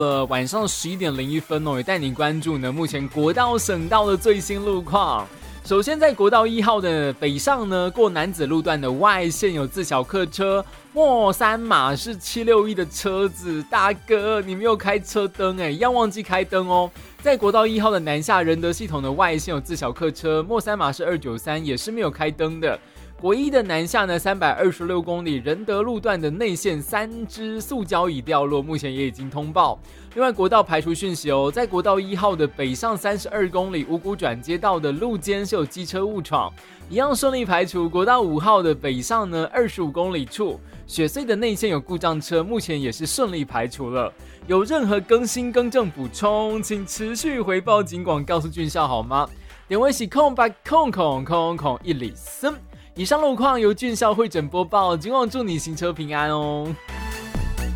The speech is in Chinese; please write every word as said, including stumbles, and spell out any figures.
呃，晚上十一点零一分哦，也带你关注呢目前国道、省道的最新路况。首先，在国道一号的北上呢，过南子路段的外线有自小客车，末三码是七六一的车子，大哥你没有开车灯哎，要忘记开灯哦。在国道一号的南下仁德系统的外线有自小客车，末三码是二九三，也是没有开灯的。国一的南下呢，三百二十六公里仁德路段的内线三支塑胶椅掉落，目前也已经通报。另外，国道排除讯息哦，在国道一号的北上三十二公里五股转接道的路肩是有机车误闯，一样顺利排除。国道五号的北上呢二十五公里处雪隧的内线有故障车，目前也是顺利排除了。有任何更新更正补充，请持续回报警广告诉俊孝好吗？点位是空白空空空空一里森。以上路况由俊孝会诊播报，今晚祝你行车平安哦。